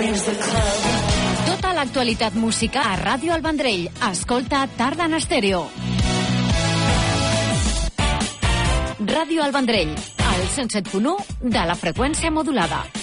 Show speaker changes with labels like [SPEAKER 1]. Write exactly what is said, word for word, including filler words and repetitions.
[SPEAKER 1] Tota l'actualitat musical a Ràdio El Vendrell. Escolta Tarda en Estèreo. Ràdio El Vendrell, al cent set punt u de la freqüència modulada.